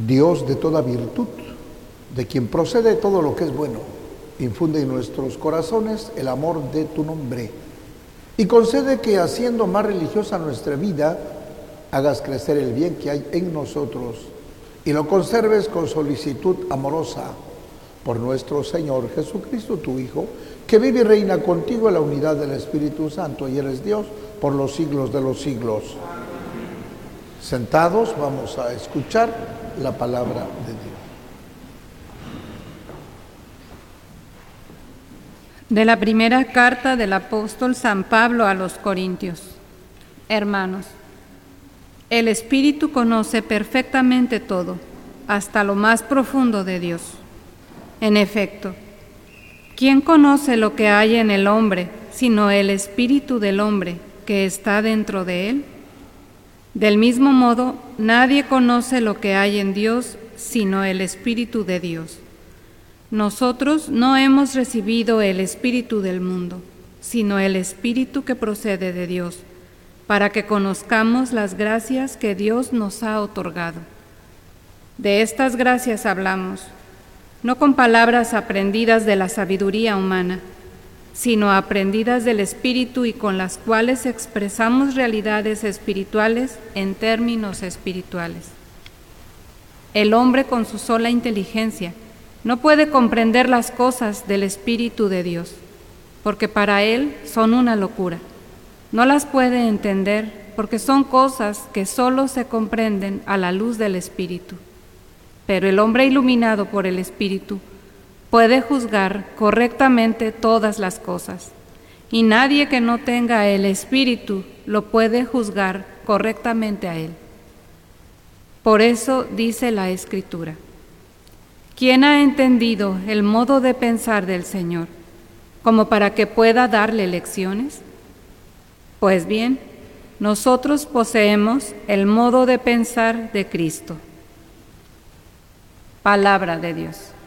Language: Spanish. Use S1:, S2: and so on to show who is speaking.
S1: Dios de toda virtud, de quien procede todo lo que es bueno, infunde en nuestros corazones el amor de tu nombre y concede que, haciendo más religiosa nuestra vida, hagas crecer el bien que hay en nosotros y lo conserves con solicitud amorosa por nuestro Señor Jesucristo, tu Hijo, que vive y reina contigo en la unidad del Espíritu Santo y eres Dios por los siglos de los siglos. Sentados, vamos a escuchar la palabra de Dios.
S2: De la primera carta del apóstol San Pablo a los Corintios. Hermanos, el Espíritu conoce perfectamente todo, hasta lo más profundo de Dios. En efecto, ¿quién conoce lo que hay en el hombre, sino el Espíritu del hombre que está dentro de él? Del mismo modo, nadie conoce lo que hay en Dios, sino el Espíritu de Dios. Nosotros no hemos recibido el espíritu del mundo, sino el Espíritu que procede de Dios, para que conozcamos las gracias que Dios nos ha otorgado. De estas gracias hablamos, no con palabras aprendidas de la sabiduría humana, sino aprendidas del Espíritu y con las cuales expresamos realidades espirituales en términos espirituales. El hombre con su sola inteligencia no puede comprender las cosas del Espíritu de Dios, porque para él son una locura. No las puede entender porque son cosas que solo se comprenden a la luz del Espíritu. Pero el hombre iluminado por el Espíritu puede juzgar correctamente todas las cosas, y nadie que no tenga el Espíritu lo puede juzgar correctamente a él. Por eso dice la Escritura: ¿quién ha entendido el modo de pensar del Señor, como para que pueda darle lecciones? Pues bien, nosotros poseemos el modo de pensar de Cristo. Palabra de Dios.